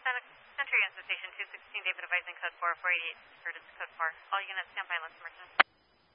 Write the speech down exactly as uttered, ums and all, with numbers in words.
Santa Century Station two sixteen, David advising code four, four eighty-eight, Curtis code four. All units stand by, let's merchant.